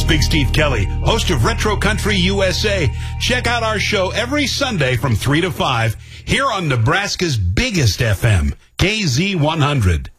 Big Steve Kelly, host of Retro Country USA. Check out our show every Sunday from 3 to 5 here on Nebraska's biggest FM, KZ100.